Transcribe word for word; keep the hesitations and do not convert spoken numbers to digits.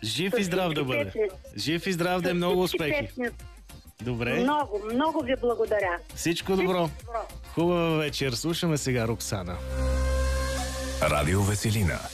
Жив и здрав да бъде. Песни. Жив и здрав да е, много успехи. Песни. Добре. Много, много ви благодаря. Всичко добро. Хубава вечер. Слушаме сега Роксана. Радио Веселина.